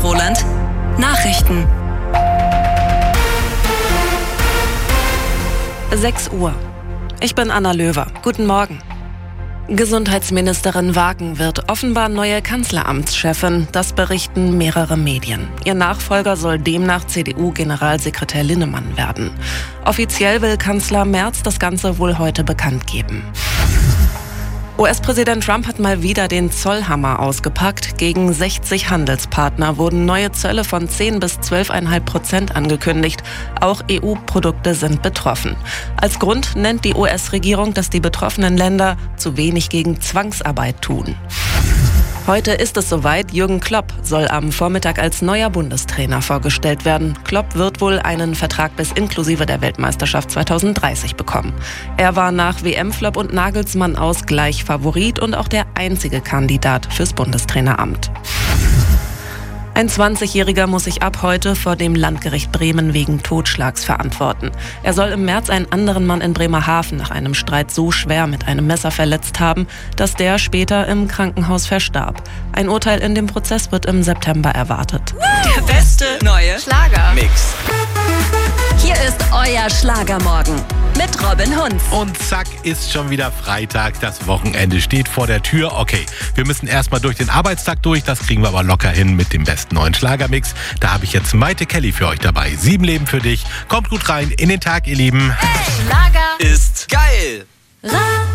Roland. Nachrichten. 6 Uhr. Ich bin Anna Löwer. Guten Morgen. Gesundheitsministerin Wagen wird offenbar neue Kanzleramtschefin. Das berichten mehrere Medien. Ihr Nachfolger soll demnach CDU-Generalsekretär Linnemann werden. Offiziell will Kanzler Merz das Ganze wohl heute bekannt geben. US-Präsident Trump hat mal wieder den Zollhammer ausgepackt. Gegen 60 Handelspartner wurden neue Zölle von 10 bis 12,5% angekündigt. Auch EU-Produkte sind betroffen. Als Grund nennt die US-Regierung, dass die betroffenen Länder zu wenig gegen Zwangsarbeit tun. Heute ist es soweit. Jürgen Klopp soll am Vormittag als neuer Bundestrainer vorgestellt werden. Klopp wird wohl einen Vertrag bis inklusive der Weltmeisterschaft 2030 bekommen. Er war nach WM-Flop und Nagelsmann aus gleich Favorit und auch der einzige Kandidat fürs Bundestraineramt. Ein 20-Jähriger muss sich ab heute vor dem Landgericht Bremen wegen Totschlags verantworten. Er soll im März einen anderen Mann in Bremerhaven nach einem Streit so schwer mit einem Messer verletzt haben, dass der später im Krankenhaus verstarb. Ein Urteil in dem Prozess wird im September erwartet. Der beste neue Schlager-Mix. Hier ist euer Schlagermorgen mit Robin Hunz. Und zack, ist schon wieder Freitag. Das Wochenende steht vor der Tür. Okay, wir müssen erstmal durch den Arbeitstag durch. Das kriegen wir aber locker hin mit dem besten neuen Schlagermix. Da habe ich jetzt Maite Kelly für euch dabei. 7 Leben für dich. Kommt gut rein in den Tag, ihr Lieben. Schlager Ist geil.